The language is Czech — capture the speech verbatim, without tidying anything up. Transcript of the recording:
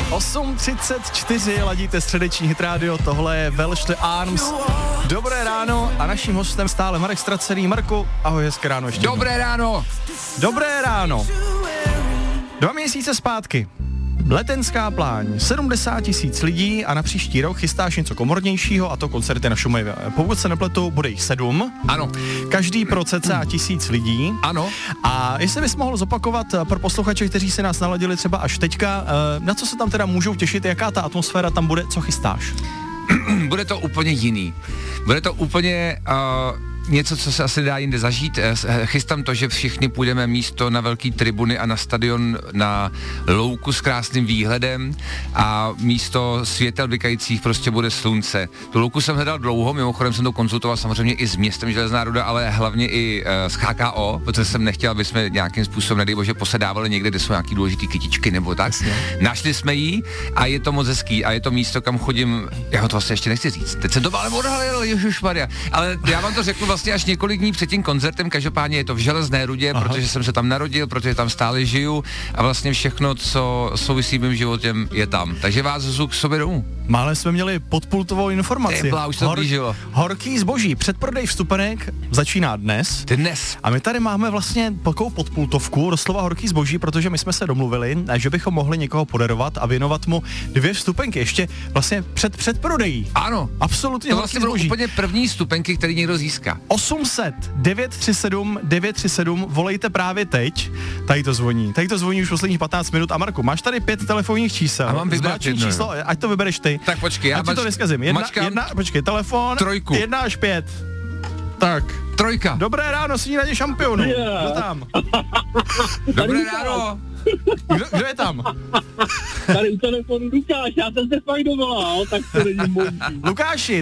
osm třicet čtyři, ladíte středeční hit rádio, tohle je Welsh the Arms. Dobré ráno a naším hostem stále Marek Stracený. Marku, ahoj, hezké ráno ještě. Dobré ráno. Dobré ráno. Dva měsíce zpátky. Letenská pláň, sedmdesát tisíc lidí a na příští rok chystáš něco komornějšího a to koncerty na Šumavě. Pokud se nepletu, bude jich sedm. Ano. Každý pro cca tisíc lidí. Ano. A jestli bys mohl zopakovat pro posluchače, kteří si nás naladili třeba až teďka, na co se tam teda můžou těšit, jaká ta atmosféra tam bude, co chystáš? Bude to úplně jiný. Bude to úplně uh, něco, co se asi dá jinde zažít. Chystám to, že všichni půjdeme místo na velký tribuny a na stadion na louku s krásným výhledem a místo světel vykajících prostě bude slunce. Tu louku jsem hledal dlouho, mimochodem jsem to konzultoval samozřejmě i s městem Železná Ruda, ale hlavně i uh, s H K O, protože jsem nechtěl, aby jsme nějakým způsobem, nedej bože, posedávali někde, kde jsou nějaký důležitý kytičky nebo tak. Jasně. Našli jsme jí a je to moc hezký a je to místo, kam chodím, já ho to vlastně ještě nechci říct. Teď jsem to ale odhalil, ježišmarja. Ale já vám to řeknu vlastně až několik dní před tím koncertem, každopádně je to v Železné Rudě, aha, protože jsem se tam narodil, protože tam stále žiju a vlastně všechno, co souvisí mým životem, je tam. Takže vás zvu k sobě domů. Málem jsme měli podpultovou informaci. Tepla, už to Hor- blížilo. Horký zboží. Předprodej vstupenek začíná dnes. Dnes. A my tady máme vlastně takovou podpultovku, doslova horký zboží, protože my jsme se domluvili, že bychom mohli někoho podarovat a věnovat mu dvě vstupenky ještě vlastně před předprodejí. Ano. Absolutně. To vlastně budou úplně první vstupenky, který někdo získá. osm set devět tři sedm devět tři sedm, volejte právě teď. Tady to zvoní. Tady to zvoní už posledních patnáct minut. A Marku, máš tady pět telefonních čísel. A mám vybrat jedno, číslo, ať to vybereš ty. Tak počkej, já ať ti to neskazím. Jedna, jedna, počkej, telefon. Trojku. Jedna až pět. Tak. Trojka. Dobré ráno, snídaně šampionů. Yeah. Kdo tam? Dobré ráno. Kdo, kdo je tam? Tady u telefonu Lukáš, já jsem se fakt dovolal, tak to není možný. Lukáši,